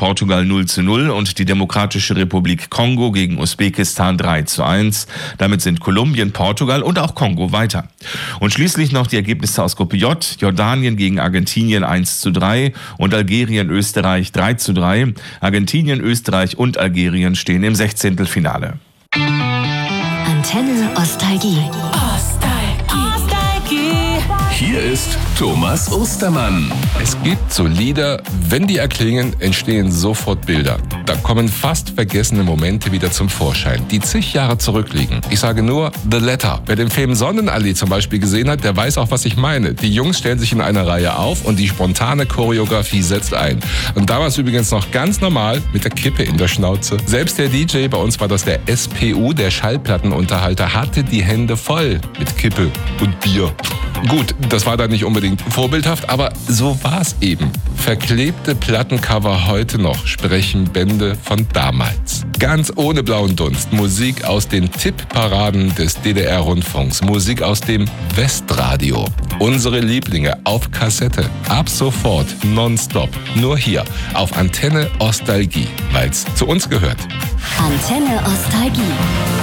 Portugal 0:0 und die Demokratische Republik Kongo gegen Usbekistan 3:1. Damit sind Kolumbien, Portugal und auch Kongo weiter. Und schließlich noch die Ergebnisse aus Gruppe J. Jordanien gegen Argentinien 1:3 und Algerien, Österreich 3:3. Argentinien, Österreich und Algerien stehen im 16. Antenne Ostalgie. Hier ist Thomas Ostermann. Es gibt so Lieder, wenn die erklingen, entstehen sofort Bilder. Da kommen fast vergessene Momente wieder zum Vorschein, die zig Jahre zurückliegen. Ich sage nur The Letter. Wer den Film Sonnenallee zum Beispiel gesehen hat, der weiß auch, was ich meine. Die Jungs stellen sich in einer Reihe auf und die spontane Choreografie setzt ein. Und damals übrigens noch ganz normal mit der Kippe in der Schnauze. Selbst der DJ, bei uns war das der SPU, der Schallplattenunterhalter, hatte die Hände voll mit Kippe und Bier. Gut, das war dann nicht unbedingt vorbildhaft, aber so war's eben. Verklebte Plattencover heute noch sprechen Bände von damals. Ganz ohne blauen Dunst. Musik aus den Tipp-Paraden des DDR-Rundfunks. Musik aus dem Westradio. Unsere Lieblinge auf Kassette. Ab sofort nonstop. Nur hier auf Antenne Ostalgie, weil's zu uns gehört. Antenne Ostalgie.